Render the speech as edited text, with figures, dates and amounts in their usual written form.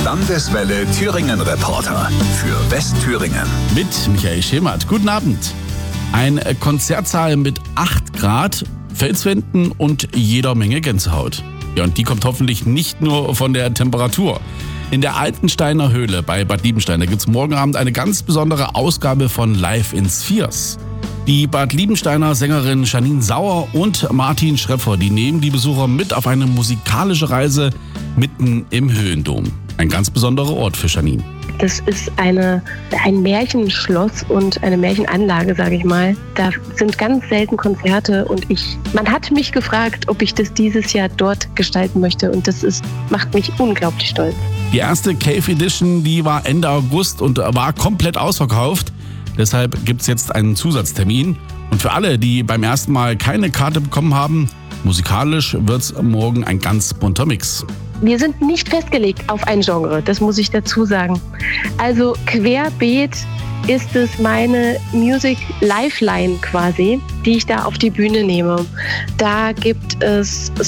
Landeswelle Thüringen-Reporter für Westthüringen. Mit Michael Schemert. Guten Abend. Ein Konzertsaal mit 8 Grad, Felswänden und jeder Menge Gänsehaut. Ja, und die kommt hoffentlich nicht nur von der Temperatur. In der Altensteiner Höhle bei Bad Liebenstein, da gibt es morgen Abend eine ganz besondere Ausgabe von Live in Spheres. Die Bad Liebensteiner Sängerin Janine Sauer und Martin Schreffer, die nehmen die Besucher mit auf eine musikalische Reise mitten im Höhendom. Ein ganz besonderer Ort für Janine. Das ist ein Märchenschloss und eine Märchenanlage, sage ich mal. Da sind ganz selten Konzerte und man hat mich gefragt, ob ich das dieses Jahr dort gestalten möchte und macht mich unglaublich stolz. Die erste Cave Edition, die war Ende August und war komplett ausverkauft. Deshalb gibt es jetzt einen Zusatztermin. Und für alle, die beim ersten Mal keine Karte bekommen haben, musikalisch wird es morgen ein ganz bunter Mix. Wir sind nicht festgelegt auf ein Genre, das muss ich dazu sagen. Also querbeet ist es meine Music Lifeline quasi, die ich da auf die Bühne nehme. Da gibt es